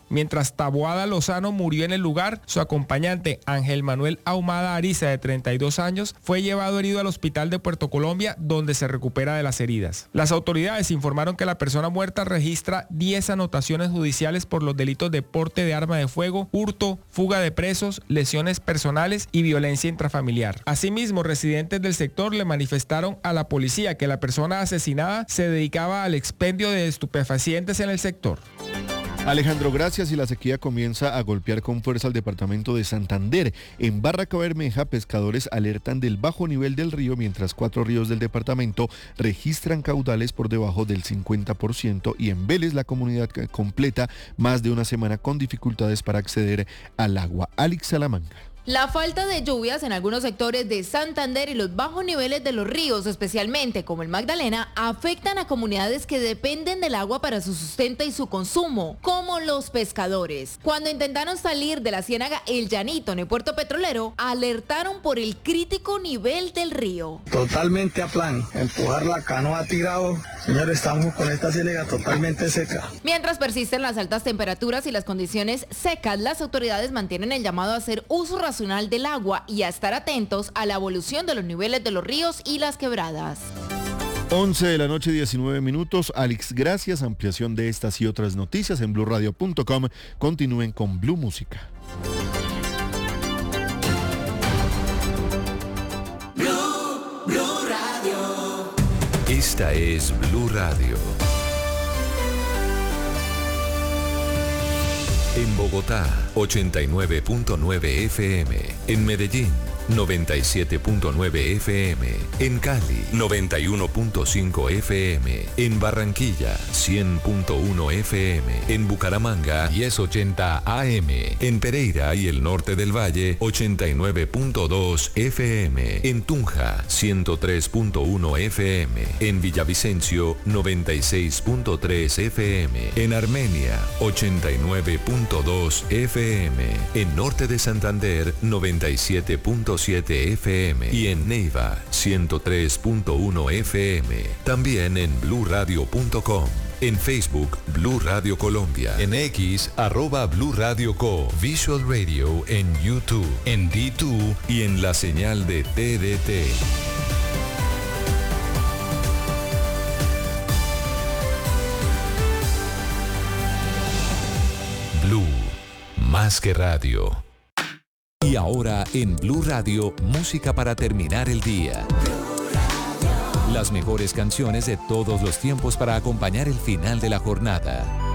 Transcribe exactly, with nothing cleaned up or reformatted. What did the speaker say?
Mientras Taboada Lozano murió en el lugar, su acompañante Ángel Manuel Ahumada Ariza, de treinta y dos años, fue llevado herido al hospital de Puerto Colombia, donde se recupera de las heridas. Las autoridades informaron que la persona muerta registra diez anotaciones judiciales por los delitos de porte de arma de fuego, hurto, fuga de presos, lesiones personales y violencia intrafamiliar. Asimismo, residentes del sector le manifestaron a la policía que la persona asesinada se dedicaba al expendio de estupefacientes en el sector. Alejandro, gracias. Y la sequía comienza a golpear con fuerza al departamento de Santander. En Barranca Bermeja, pescadores alertan del bajo nivel del río, mientras cuatro ríos del departamento registran caudales por debajo del cincuenta por ciento, y en Vélez la comunidad completa más de una semana con dificultades para acceder al agua. Alex Salamanca. La falta de lluvias en algunos sectores de Santander y los bajos niveles de los ríos, especialmente como el Magdalena, afectan a comunidades que dependen del agua para su sustento y su consumo, como los pescadores. Cuando intentaron salir de la ciénaga El Llanito en el puerto petrolero, alertaron por el crítico nivel del río. Totalmente a plan, empujar la canoa tirado. Señores, estamos con esta ciénaga totalmente seca. Mientras persisten las altas temperaturas y las condiciones secas, las autoridades mantienen el llamado a hacer uso racional del agua y a estar atentos a la evolución de los niveles de los ríos y las quebradas. once de la noche, diecinueve minutos. Alex, gracias. Ampliación de estas y otras noticias en blue radio punto com. Continúen con Blue Música. Blue, Blue Radio. Esta es Blue Radio. En Bogotá, ochenta y nueve punto nueve F M. En Medellín, noventa y siete punto nueve F M. En Cali, noventa y uno punto cinco F M. En Barranquilla, cien punto uno F M. En Bucaramanga, diez ochenta A M. En Pereira y el norte del Valle, ochenta y nueve punto dos F M. En Tunja, ciento tres punto uno F M. En Villavicencio, noventa y seis punto tres F M. En Armenia, ochenta y nueve punto dos F M. En norte de Santander, noventa y siete punto siete F M. Y en Neiva, ciento tres punto uno F M. También en blue radio punto com. En Facebook, Blue Radio Colombia. En X, arroba Blue Radio Co. Visual Radio en YouTube. En D dos y en la señal de T D T. Blue, más que radio. Y ahora en Blue Radio, música para terminar el día. Las mejores canciones de todos los tiempos para acompañar el final de la jornada.